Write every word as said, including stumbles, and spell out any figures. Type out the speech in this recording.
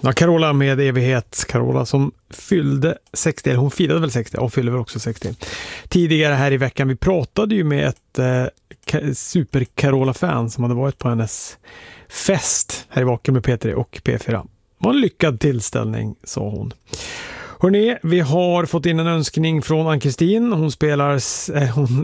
Ja, Carola med evighet. Carola som fyllde sextio, eller hon firade väl sextio, och fyller väl också sextio. Tidigare här i veckan, vi pratade ju med ett eh, super Carola-fan som hade varit på hennes fest här i Vaken med P tre och P fyra. Det var en lyckad tillställning, sa hon. Hörrni, vi har fått in en önskning från Ann-Kristin. Hon spelar, eh, hon